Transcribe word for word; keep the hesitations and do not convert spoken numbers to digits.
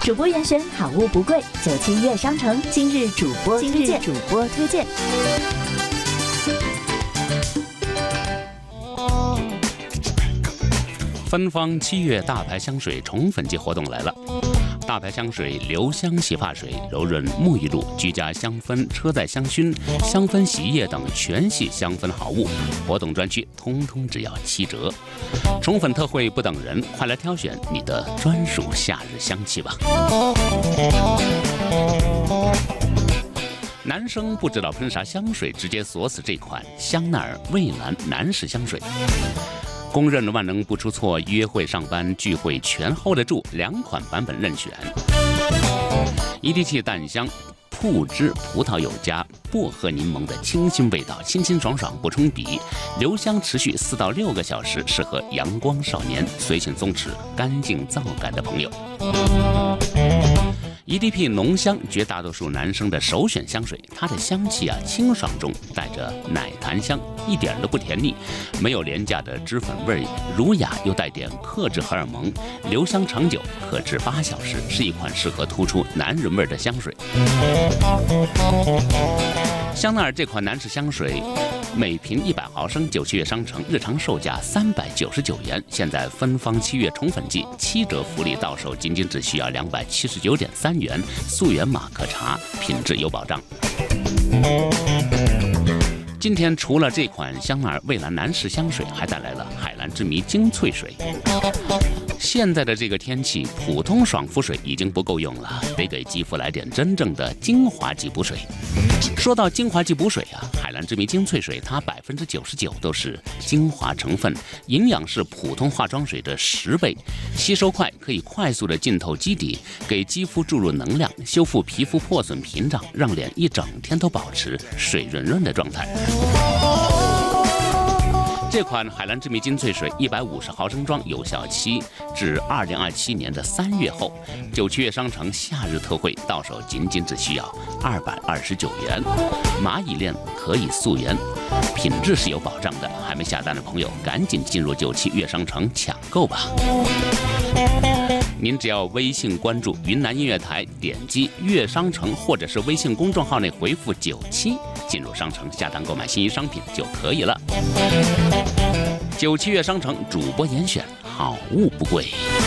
主播严选，好物不贵。九七悦商城今日主播推荐，主播推荐。 芬芳七月大牌香水宠粉季活动来了。大牌香水留香洗发水、柔润沐浴露、居家香氛、车载香薰、香氛洗衣液等全系香氛好物，活动专区通通只要七折。宠粉特惠不等人，快来挑选你的专属夏日香气吧。男生不知道喷啥香水，直接锁死这款香奈儿蔚蓝男士香水。公认万能不出错，约会、上班、聚会全 hold 得住，两款版本任选。一滴气淡香，铺汁葡萄有加，薄荷柠檬的清新味道，清清爽爽不冲鼻，留香持续四到六个小时，适合阳光少年、随性松弛、干净皂感的朋友。E D P 浓香，绝大多数男生的首选香水。它的香气啊，清爽中带着奶檀香，一点都不甜腻，没有廉价的脂粉味，儒雅又带点克制荷尔蒙，留香长久，可至八小时，是一款适合突出男人味的香水。香奈儿这款男士香水，每瓶一百毫升，九七月商城日常售价三百九十九元，现在芬芳七月宠粉季，七折福利到手，仅仅只需要两百七十九点三元，溯源码可查，品质有保障。今天除了这款香奈儿蔚蓝男士香水，还带来了海蓝之谜精粹水。现在的这个天气，普通爽肤水已经不够用了，得给肌肤来点真正的精华级补水。说到精华级补水啊，海蓝之谜精粹水，它百分之九十九都是精华成分，营养是普通化妆水的十倍，吸收快，可以快速的浸透基底，给肌肤注入能量，修复皮肤破损屏障，让脸一整天都保持水润润的状态。这款海蓝之谜精粹水一百五十毫升装，有效期至二零二七年的三月后，九七月商城夏日特惠，到手仅仅只需要二百二十九元。蚂蚁链可以溯源，品质是有保障的。还没下单的朋友，赶紧进入九七月商城抢购吧。您只要微信关注云南音乐台，点击乐商城或者是微信公众号内回复九七，进入商城下单购买心仪商品就可以了。九七月商城主播严选，好物不贵。